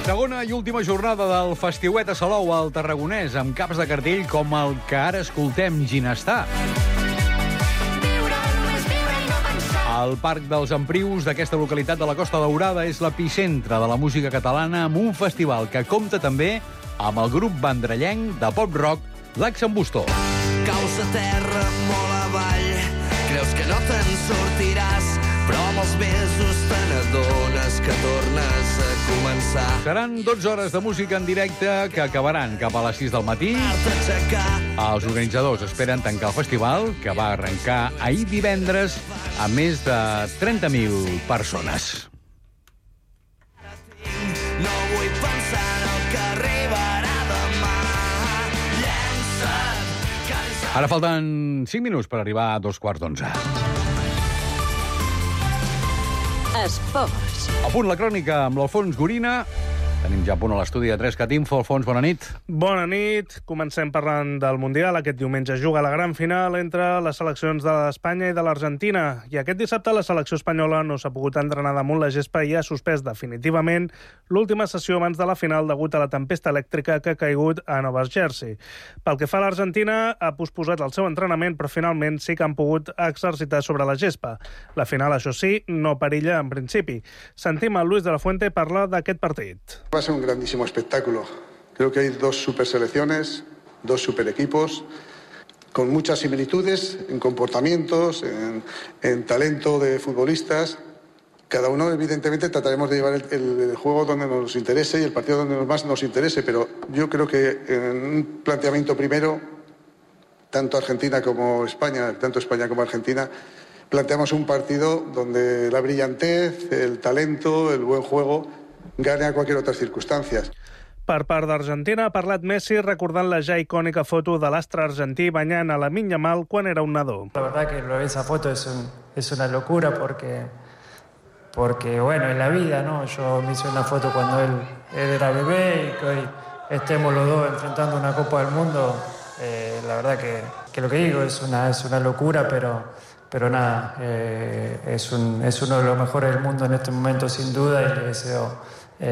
Segona i última jornada del Festiuet a Salou, al Tarragonès, amb caps de cartell com el que ara escoltem, Ginestar. El Parc dels Emprius d'aquesta localitat de la Costa Daurada és l'epicentre de la música catalana, amb un festival que compta també amb el grup vandrellenc de pop-rock L'Axambustó. Caus a terra molt avall, creus que no te'n sortiràs, però amb els mesos te n'adones que tornes a començar. Seran 12 hores de música en directe que acabaran cap a les 6 del matí. Els organitzadors esperen tancar el festival, que va arrencar ahir divendres, a més de 30.000 persones. No vull pensar en el que arribarà demà. Llença't, cansat. Ara falten 5 minuts per arribar a 11:15. Esports. A punt la crònica amb l'Alfons Gorina. Tenim ja a punt a l'estudi de 3CAT Info. Alfons, bona nit. Bona nit. Comencem parlant del Mundial. Aquest diumenge juga la gran final entre les seleccions d'Espanya i de l'Argentina. I aquest dissabte la selecció espanyola no s'ha pogut entrenar damunt la gespa i ha suspès definitivament l'última sessió abans de la final degut a la tempesta elèctrica que ha caigut a Nova Jersey. Pel que fa a l'Argentina, ha posposat el seu entrenament, però finalment sí que han pogut exercitar sobre la gespa. La final, això sí, no perilla en principi. Sentim a Luis de la Fuente parlar d'aquest partit. Va a ser un grandísimo espectáculo. Creo que hay dos superselecciones, dos super equipos, con muchas similitudes en comportamientos, en talento de futbolistas. Cada uno, evidentemente, trataremos de llevar el juego donde nos interese y el partido donde más nos interese, pero yo creo que en un planteamiento primero, tanto Argentina como España, tanto España como Argentina, planteamos un partido donde la brillantez, el talento, el buen juego gane a cualquier otra circunstancia. Per part d'Argentina ha parlat Messi recordant la ja icònica foto de l'astre argentí banyant a Lamine Yamal quan era un nadó. La verdad que esa foto es una locura porque bueno, en la vida, ¿no? Yo me hice una foto cuando él era bebé y que hoy estemos los dos enfrentando una Copa del Mundo. La verdad que lo que digo es una locura, pero nada, es uno de los mejores del mundo en este momento sin duda y le deseo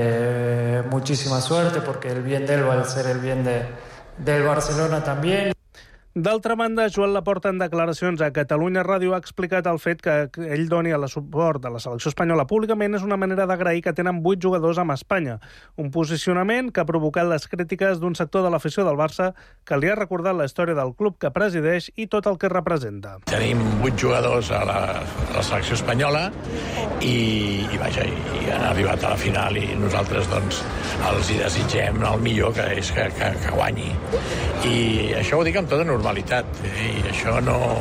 muchísima suerte porque el bien de él va a ser el bien del Barcelona también. D'altra banda, Joan Laporta, en declaracions a Catalunya Ràdio, ha explicat el fet que ell doni el suport de la selecció espanyola públicament és una manera d'agrair que tenen 8 jugadors amb Espanya. Un posicionament que ha provocat les crítiques d'un sector de l'afició del Barça que li ha recordat la història del club que presideix i tot el que representa. Tenim 8 jugadors a la selecció espanyola i han arribat a la final i nosaltres doncs els hi desitgem el millor, que és que guanyi. I això ho dic amb tota normalitat, i això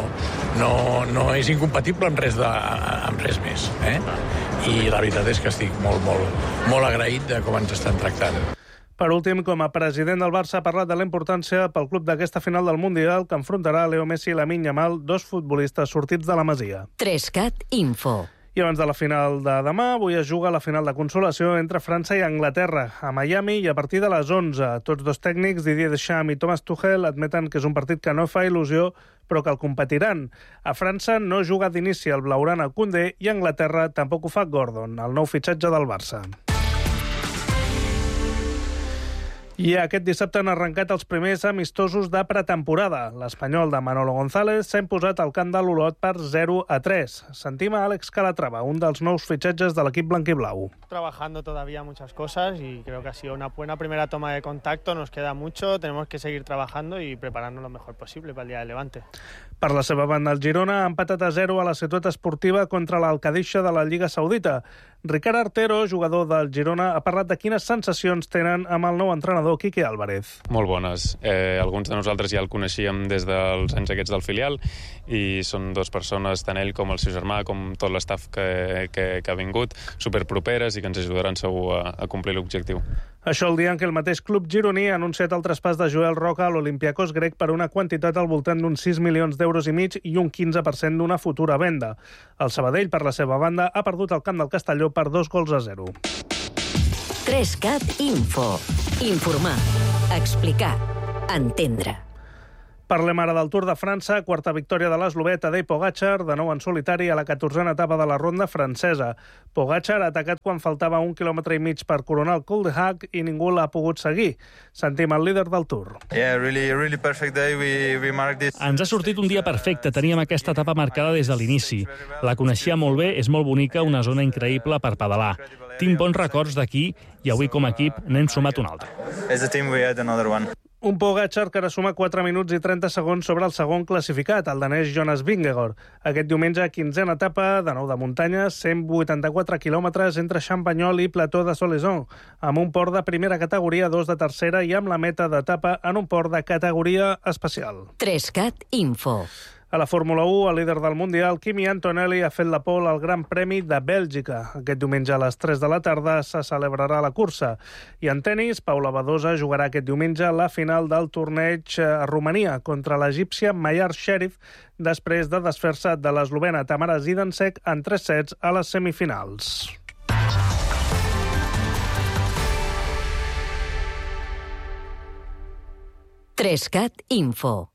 no és incompatible amb res més. I la veritat és que estic molt agraït de com ens estan tractant. Per últim, com a president del Barça, ha parlat de la importància pel club d'aquesta final del Mundial que enfrontarà Leo Messi i Lamine Yamal, dos futbolistes sortits de la Masia. 3CAT Info. I abans de la final de demà, avui es juga la final de consolació entre França i Anglaterra, a Miami, i a partir de les 11. Tots dos tècnics, Didier Deschamps i Thomas Tuchel, admeten que és un partit que no fa il·lusió, però que el competiran. A França no juga d'inici el blaugrana Koundé i a Anglaterra tampoc ho fa Gordon, el nou fitxatge del Barça. I aquest dissabte han arrencat els primers amistosos de pretemporada. L'espanyol de Manolo González s'ha imposat al camp de l'Olot per 0-3. Sentim a Àlex Calatrava, un dels nous fitxatges de l'equip blanquiblau. Trabajando todavía muchas cosas y creo que ha sido una buena primera toma de contacto. Nos queda mucho, tenemos que seguir trabajando y prepararnos lo mejor posible para el día del Levante. Per la seva banda, el Girona ha empatat a 0 a la Ciutat Esportiva contra l'Alcadisha de la Lliga Saudita. Ricard Artero, jugador del Girona, ha parlat de quines sensacions tenen amb el nou entrenador Quique Álvarez. Molt bones. Alguns de nosaltres ja el coneixíem des dels anys aquests del filial i són dues persones, tant ell com el seu germà, com tot l'estaf que ha vingut, superproperes i que ens ajudaran segur a complir l'objectiu. Això el dia en què el mateix club gironí ha anunciat el traspàs de Joel Roca a l'Olympiacos grec per una quantitat al voltant d'uns 6 milions d'euros i mig i un 15% d'una futura venda. El Sabadell, per la seva banda, ha perdut el camp del Castelló per 2-0. 3CAT Info. Informar, explicar, entendre. Parlem ara del Tour de França, quarta victòria de l'eslovè Tadej Pogačar, de nou en solitari a la 14a etapa de la ronda francesa. Pogačar ha atacat quan faltava 1,5 quilòmetres per coronar el Col de Hac i ningú l'ha pogut seguir. Sentim el líder del Tour. Really perfect day. We marked this. Ens ha sortit un dia perfecte. Teníem aquesta etapa marcada des de l'inici. La coneixia molt bé, és molt bonica, una zona increïble per pedalar. Tinc bons records d'aquí i avui com a equip n'hem sumat un altre. As a team we had another one. Un Pogačar que ara suma 4 minuts i 30 segons sobre el segon classificat, el danès Jonas Vingegaard. Aquest diumenge, 15a etapa, de nou de muntanya, 184 quilòmetres entre Champagnol i Plateau de Solaison, amb un port de primera categoria, 2 de tercera i amb la meta d'etapa en un port de categoria especial. 3Cat Info. A la Fórmula 1, el líder del Mundial, Kimi Antonelli, ha fet la pole al Gran Premi de Bèlgica. Aquest diumenge a les 3 de la tarda se celebrarà la cursa. I en tennis, Paula Badosa jugarà aquest diumenge la final del torneig a Romania contra l'egípcia Mayar Sherif, després de desfer-se de l'eslovena Tamara Zidansek en 3 sets a les semifinals. Trescat Info.